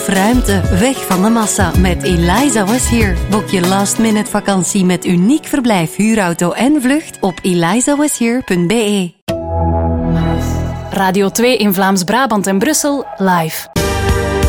ruimte, weg van de massa met Eliza Was Here. Boek je last-minute vakantie met uniek verblijf, huurauto en vlucht op elizawashere.be. Radio 2 in Vlaams-Brabant en Brussel live.